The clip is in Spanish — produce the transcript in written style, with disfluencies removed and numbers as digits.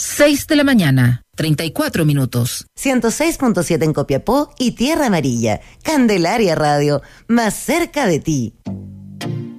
6 de la mañana, 34 minutos. 106.7 en Copiapó y Tierra Amarilla. Candelaria Radio, más cerca de ti.